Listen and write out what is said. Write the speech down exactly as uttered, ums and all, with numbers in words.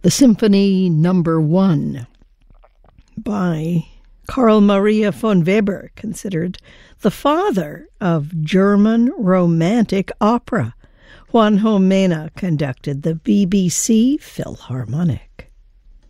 the Symphony Number One by Carl Maria von Weber, considered the father of German romantic opera. Juanjo Mena conducted the B B C Philharmonic.